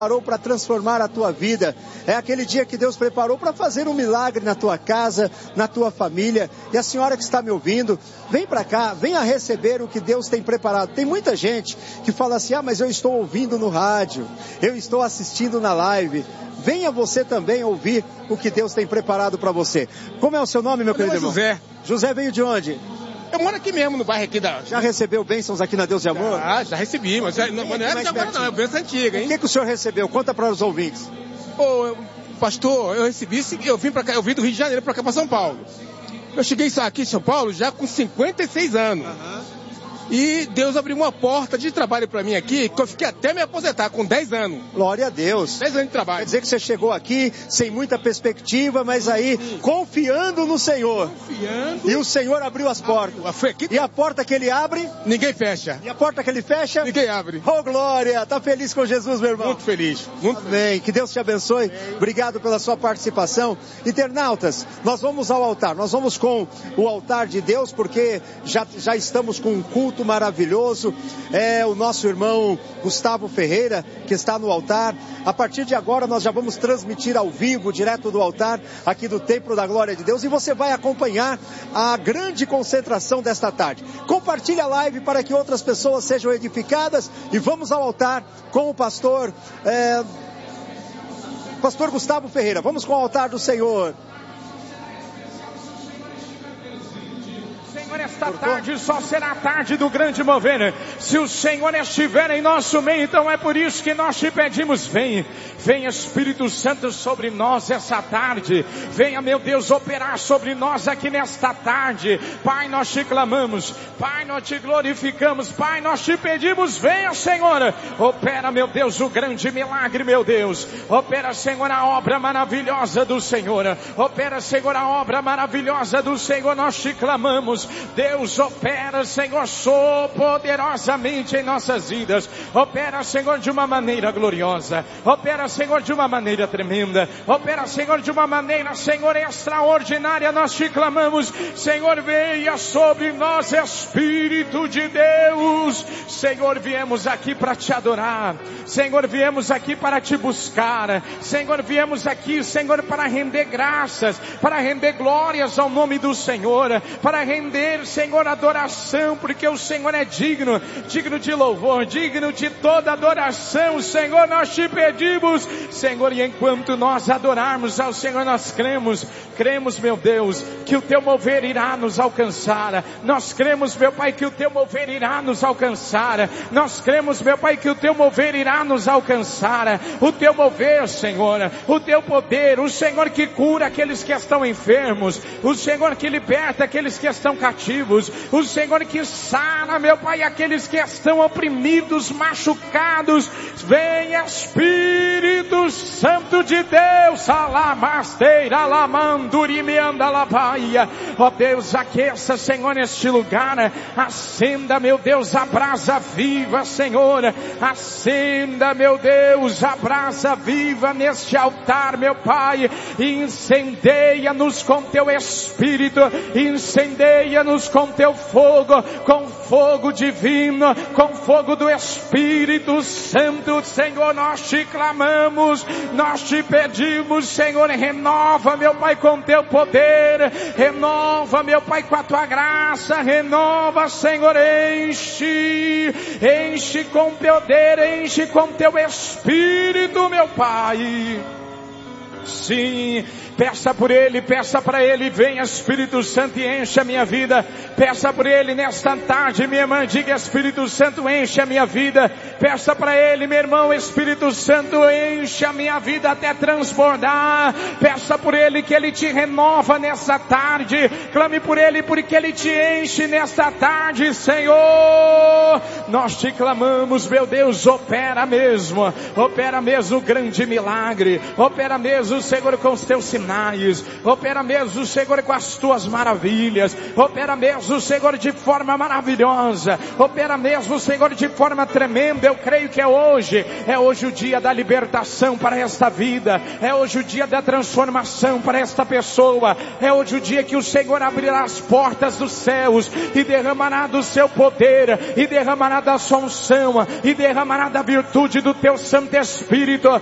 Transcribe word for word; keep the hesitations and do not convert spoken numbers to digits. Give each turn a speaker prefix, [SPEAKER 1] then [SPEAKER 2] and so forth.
[SPEAKER 1] preparou para transformar a tua vida, é aquele dia que Deus preparou para fazer um milagre na tua casa, na tua família. E a senhora que está me ouvindo, vem para cá, venha receber o que Deus tem preparado. Tem muita gente que fala assim, ah, mas eu estou ouvindo no rádio, eu estou assistindo na live. Venha você também ouvir o que Deus tem preparado para você. Como é o seu nome, meu querido irmão?
[SPEAKER 2] José.
[SPEAKER 1] José veio de onde?
[SPEAKER 2] Eu moro aqui mesmo, no bairro aqui da...
[SPEAKER 1] Já recebeu bênçãos aqui na Deus de Amor?
[SPEAKER 2] Ah, já recebi, mas já, não, não é de amor não, é bênção antiga, hein?
[SPEAKER 1] O que, que o senhor recebeu? Conta para os ouvintes.
[SPEAKER 2] Ô, pastor, eu recebi, eu vim para cá, eu vim do Rio de Janeiro para cá, para São Paulo. Eu cheguei aqui em São Paulo já com cinquenta e seis anos. Uhum. E Deus abriu uma porta de trabalho para mim aqui, que eu fiquei até me aposentar com dez anos.
[SPEAKER 1] Glória a Deus.
[SPEAKER 2] dez anos de trabalho.
[SPEAKER 1] Quer dizer que você chegou aqui sem muita perspectiva, mas aí Sim. confiando no Senhor.
[SPEAKER 2] Confiando.
[SPEAKER 1] E o Senhor abriu as portas.
[SPEAKER 2] Ah, foi aqui...
[SPEAKER 1] E a porta que ele abre...
[SPEAKER 2] Ninguém fecha.
[SPEAKER 1] E a porta que ele fecha...
[SPEAKER 2] Ninguém abre.
[SPEAKER 1] Oh, glória. Tá feliz com Jesus, meu irmão?
[SPEAKER 2] Muito feliz. Muito
[SPEAKER 1] Amém.
[SPEAKER 2] feliz.
[SPEAKER 1] Que Deus te abençoe. Amém. Obrigado pela sua participação. Internautas, nós vamos ao altar. Nós vamos com o altar de Deus, porque já, já estamos com um culto maravilhoso. É o nosso irmão Gustavo Ferreira que está no altar. A partir de agora nós já vamos transmitir ao vivo, direto do altar, aqui do Templo da Glória de Deus, e você vai acompanhar a grande concentração desta tarde. Compartilhe a live para que outras pessoas sejam edificadas e vamos ao altar com o pastor é, pastor Gustavo Ferreira. Vamos com o altar do Senhor.
[SPEAKER 3] Esta tarde só será a tarde do grande mover. Se o Senhor estiver em nosso meio, então é por isso que nós te pedimos, vem, vem Espírito Santo sobre nós essa tarde, venha, meu Deus, operar sobre nós aqui nesta tarde. Pai, nós te clamamos, Pai, nós te glorificamos, Pai, nós te pedimos, venha, Senhor, opera, meu Deus, o grande milagre, meu Deus, opera, Senhor, a obra maravilhosa do Senhor, opera, Senhor, a obra maravilhosa do Senhor, nós te clamamos. Deus, opera, Senhor, so poderosamente em nossas vidas. Opera, Senhor, de uma maneira gloriosa. Opera, Senhor, de uma maneira tremenda. Opera, Senhor, de uma maneira, Senhor, extraordinária. Nós te clamamos, Senhor, venha sobre nós, Espírito de Deus. Senhor, viemos aqui para te adorar. Senhor, viemos aqui para te buscar. Senhor, viemos aqui, Senhor, para render graças, para render glórias ao nome do Senhor, para render, Senhor, adoração, porque o Senhor é digno, digno de louvor, digno de toda adoração. Senhor, nós te pedimos, Senhor, e enquanto nós adorarmos ao Senhor, nós cremos, cremos, meu Deus, que o teu mover irá nos alcançar. Nós cremos, meu Pai, que o teu mover irá nos alcançar. Nós cremos, meu Pai, que o teu mover irá nos alcançar. O teu mover, Senhor, o teu poder, o Senhor que cura aqueles que estão enfermos, o Senhor que liberta aqueles que estão cativos, o Senhor que sara, meu Pai, aqueles que estão oprimidos, machucados. Vem, Espírito Santo de Deus, alamasteira, alamanduri, me anda labaia. Ó Deus, aqueça, Senhor, neste lugar, acenda, meu Deus, a brasa viva, Senhor, acenda, meu Deus, a brasa viva neste altar, meu Pai, incendeia-nos com teu Espírito, incendeia-nos com teu fogo, com fogo divino, com fogo do Espírito Santo. Senhor, nós te clamamos, nós te pedimos, Senhor, renova, meu Pai, com teu poder, renova, meu Pai, com a tua graça, renova, Senhor, enche, enche com poder, enche com teu Espírito, meu Pai. Sim, peça por Ele, peça para Ele, venha Espírito Santo e enche a minha vida. Peça por Ele nesta tarde, minha irmã, diga: Espírito Santo, enche a minha vida. Peça para Ele, meu irmão, Espírito Santo, enche a minha vida até transbordar. Peça por Ele que Ele te renova nesta tarde. Clame por Ele porque Ele te enche nesta tarde, Senhor. Nós te clamamos, meu Deus, opera mesmo, opera mesmo o grande milagre, opera mesmo, Senhor, com os teus sinais. excepcionais. Opera mesmo, Senhor, com as tuas maravilhas. Opera mesmo, Senhor, de forma maravilhosa. Opera mesmo, Senhor, de forma tremenda. Eu creio que é hoje. É hoje o dia da libertação para esta vida. É hoje o dia da transformação para esta pessoa. É hoje o dia que o Senhor abrirá as portas dos céus e derramará do seu poder, e derramará da sua unção, e derramará da virtude do teu Santo Espírito.